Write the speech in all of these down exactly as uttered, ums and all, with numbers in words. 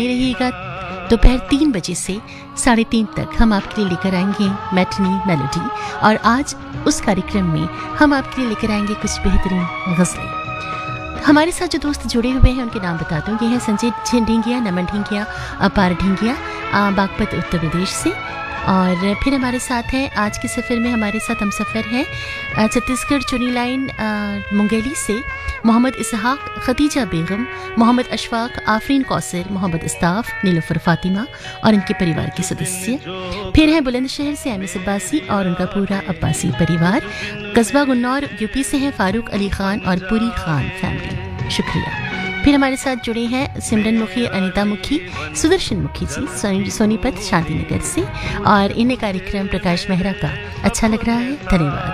रहिएगा। दोपहर तीन बजे से साढ़े तीन तक हम आपके लिए लेकर आएंगे मैटनी मेलोडी, और आज उस कार्यक्रम में हम आपके लिए लेकर आएंगे कुछ बेहतरीन गज़लें। हमारे साथ जो दोस्त जुड़े हुए हैं उनके नाम बता दूं। ये हैं संजय ढिंगिया, नमन ढिंगिया, अपार ढिंगिया, बागपत उत्तर प्रदेश से। और फिर हमारे साथ हैं आज के सफ़र में हमारे साथ हम सफ़र हैं छत्तीसगढ़ चुनी लाइन मुंगेली से मोहम्मद इसहाक, खतीजा बेगम, मोहम्मद अशफाक, आफरीन कौसर, मोहम्मद इस्ताफ, नीलुफर फातिमा और इनके परिवार के सदस्य। फिर हैं बुलंदशहर से एम एस अब्बासी और उनका पूरा अब्बासी परिवार। कस्बा गुन्नौर यूपी से हैं फारूक अली खान और पुरी खान फैमिली, शुक्रिया। फिर हमारे साथ जुड़े हैं सिमरन मुखी, अनीता मुखी, सुदर्शन मुखी जी सोनीपत शांतिनगर से, और इन्हें कार्यक्रम प्रकाश मेहरा का अच्छा लग रहा है,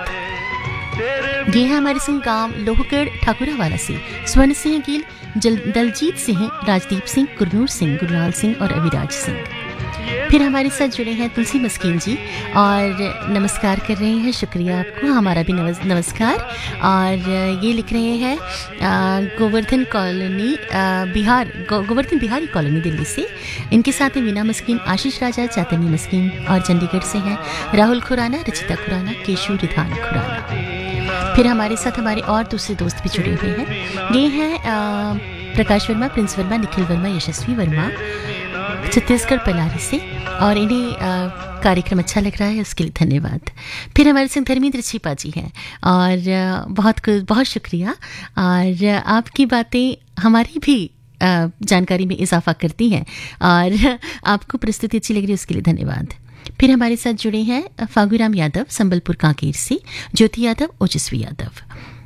धन्यवाद। ये है हमारे संग गांव लोहगढ़ ठाकुरावाला से स्वर्ण सिंह गिल, दलजीत सिंह, राजदीप सिंह, गुरनूर सिंह, गुरलाल सिंह और अविराज सिंह। फिर हमारे साथ जुड़े हैं तुलसी मस्कीन जी और नमस्कार कर रहे हैं, शुक्रिया आपको, हमारा भी नमस्कार। और ये लिख रहे हैं गोवर्धन कॉलोनी बिहार, गोवर्धन बिहारी कॉलोनी दिल्ली से। इनके साथ हैं मीना मस्कीन, आशीष राजा, चैतन्य मस्कीन, और चंडीगढ़ से हैं राहुल खुराना, रचिता खुराना, केशु रिधान खुराना। फिर हमारे साथ हमारे और दूसरे दोस्त भी जुड़े हुए हैं। ये हैं प्रकाश वर्मा, प्रिंस वर्मा, निखिल वर्मा, यशस्वी वर्मा, छत्तीसगढ़ पलारी से, और इन्हें कार्यक्रम अच्छा लग रहा है, उसके लिए धन्यवाद। फिर हमारे संग धर्मेंद्र छिपा जी हैं और आ, बहुत बहुत शुक्रिया। और आपकी बातें हमारी भी आ, जानकारी में इजाफा करती हैं और आपको प्रस्तुति अच्छी लग रही है, उसके लिए धन्यवाद। फिर हमारे साथ जुड़े हैं फागुराम यादव, संबलपुर कांकेर से, ज्योति यादव, ओजस्वी यादव।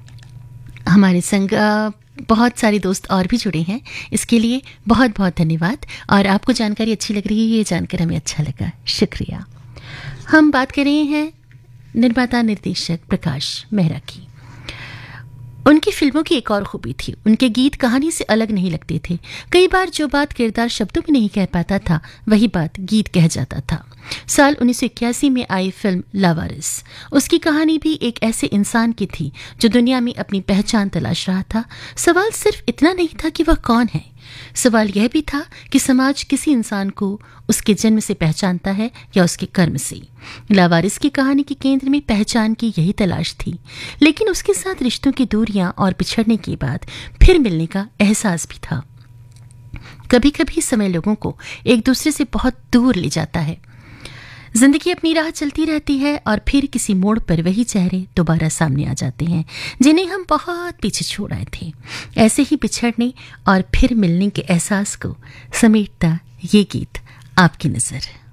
हमारे संग आ, बहुत सारे दोस्त और भी जुड़े हैं, इसके लिए बहुत बहुत धन्यवाद। और आपको जानकारी अच्छी लग रही है, ये जानकर हमें अच्छा लगा, शुक्रिया। हम बात कर रहे हैं निर्माता निर्देशक प्रकाश मेहरा की। उनकी फिल्मों की एक और खूबी थी, उनके गीत कहानी से अलग नहीं लगते थे। कई बार जो बात किरदार शब्दों में नहीं कह पाता था, वही बात गीत कह जाता था। साल उन्नीस सौ इक्यासी में आई फिल्म लावारिस, उसकी कहानी भी एक ऐसे इंसान की थी जो दुनिया में अपनी पहचान तलाश रहा था। सवाल सिर्फ इतना नहीं था कि वह कौन है, सवाल यह भी था कि समाज किसी इंसान को उसके जन्म से पहचानता है या उसके कर्म से। लावारिस की कहानी के केंद्र में पहचान की यही तलाश थी, लेकिन उसके साथ रिश्तों की दूरियां और बिछड़ने के बाद फिर मिलने का एहसास भी था। कभी कभी समय लोगों को एक दूसरे से बहुत दूर ले जाता है। जिंदगी अपनी राह चलती रहती है और फिर किसी मोड़ पर वही चेहरे दोबारा सामने आ जाते हैं जिन्हें हम बहुत पीछे छोड़ आए थे। ऐसे ही बिछड़ने और फिर मिलने के एहसास को समेटता ये गीत आपकी नजर।